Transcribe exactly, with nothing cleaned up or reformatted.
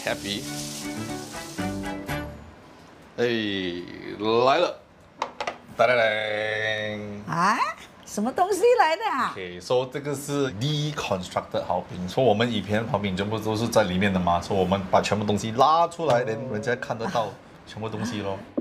Happy。哎，来了，哒哒哒。 啊，什么东西来的啊？ OK，说、so, 这个是 deconstructed 好评，说、so, 我们以前好评全部都是在里面的嘛，说、so, 我们把全部东西拉出来，连人家看得到全部东西咯。